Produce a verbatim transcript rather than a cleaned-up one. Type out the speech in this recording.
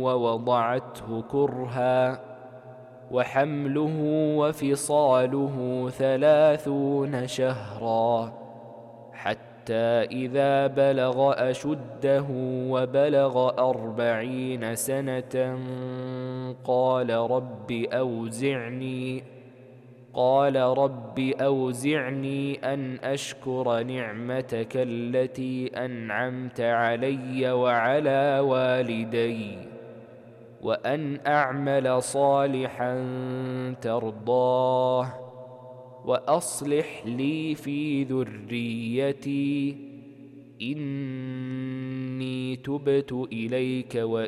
ووضعته كرها وحمله وفصاله ثلاثون شهرا حتى إذا بلغ أشده وبلغ أربعين سنة قال رب أوزعني قال رب أوزعني أن أشكر نعمتك التي أنعمت علي وعلى والدي وأن أعمل صالحا ترضاه وأصلح لي في ذريتي إني تبت إليك وإني